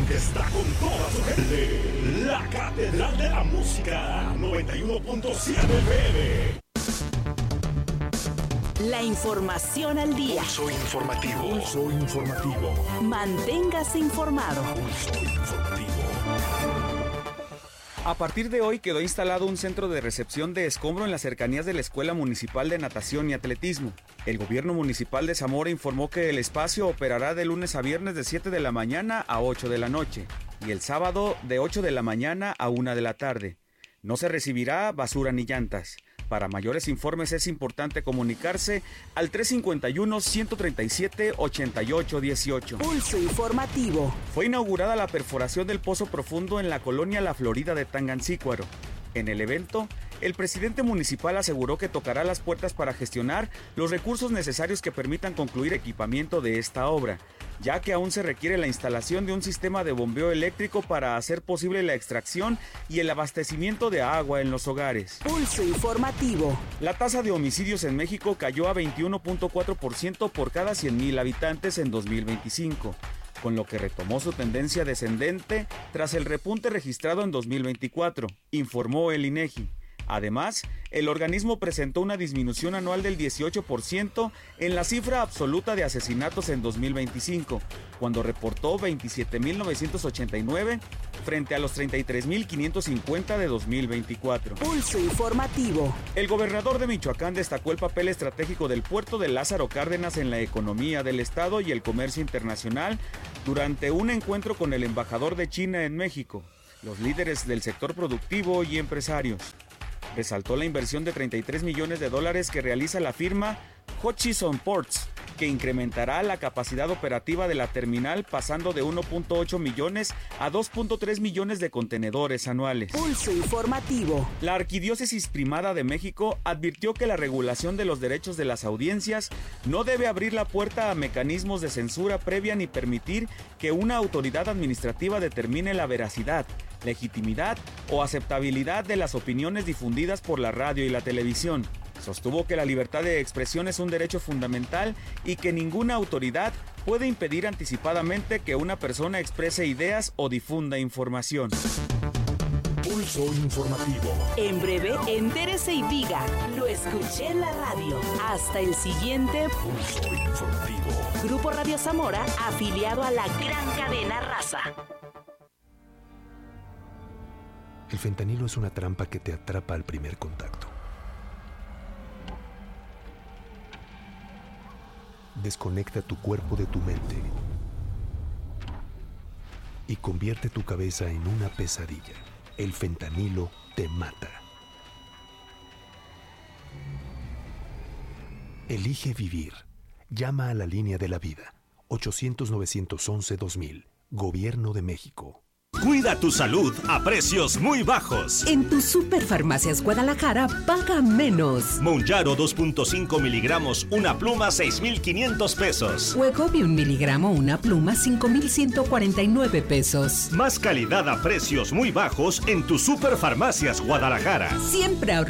está con toda su gente. La Catedral de la Música, 91.7 FM. La información al día. Pulso informativo. Pulso informativo. Manténgase informado. Pulso informativo. A partir de hoy quedó instalado un centro de recepción de escombro en las cercanías de la Escuela Municipal de Natación y Atletismo. El gobierno municipal de Zamora informó que el espacio operará de lunes a viernes de 7 de la mañana a 8 de la noche y el sábado de 8 de la mañana a 1 de la tarde. No se recibirá basura ni llantas. Para mayores informes es importante comunicarse al 351-137-8818. Pulso informativo. Fue inaugurada la perforación del pozo profundo en la colonia La Florida de Tangancícuaro. En el evento, el presidente municipal aseguró que tocará las puertas para gestionar los recursos necesarios que permitan concluir equipamiento de esta obra, ya que aún se requiere la instalación de un sistema de bombeo eléctrico para hacer posible la extracción y el abastecimiento de agua en los hogares. Pulso informativo. La tasa de homicidios en México cayó a 21.4% por cada 100,000 habitantes en 2025, con lo que retomó su tendencia descendente tras el repunte registrado en 2024, informó el INEGI. Además, el organismo presentó una disminución anual del 18% en la cifra absoluta de asesinatos en 2025, cuando reportó 27.989 frente a los 33.550 de 2024. Pulso informativo. El gobernador de Michoacán destacó el papel estratégico del puerto de Lázaro Cárdenas en la economía del estado y el comercio internacional durante un encuentro con el embajador de China en México, los líderes del sector productivo y empresarios. Resaltó la inversión de $33 millones que realiza la firma Hutchison Ports, que incrementará la capacidad operativa de la terminal pasando de 1.8 millones a 2.3 millones de contenedores anuales. Pulso informativo. La Arquidiócesis Primada de México advirtió que la regulación de los derechos de las audiencias no debe abrir la puerta a mecanismos de censura previa ni permitir que una autoridad administrativa determine la veracidad, legitimidad o aceptabilidad de las opiniones difundidas por la radio y la televisión. Sostuvo que la libertad de expresión es un derecho fundamental y que ninguna autoridad puede impedir anticipadamente que una persona exprese ideas o difunda información. Pulso informativo. En breve, entérese y diga, lo escuché en la radio. Hasta el siguiente Pulso informativo. Grupo Radio Zamora, afiliado a la gran cadena Raza. El fentanilo es una trampa que te atrapa al primer contacto. Desconecta tu cuerpo de tu mente y convierte tu cabeza en una pesadilla. El fentanilo te mata. Elige vivir. Llama a la línea de la vida. 800-911-2000. Gobierno de México. Cuida tu salud a precios muy bajos. En tu Superfarmacias Guadalajara, paga menos. Mounjaro 2.5 miligramos, una pluma, 6,500 pesos. Wegovy 1 miligramo, una pluma, 5,149 pesos. Más calidad a precios muy bajos en tu Superfarmacias Guadalajara. Siempre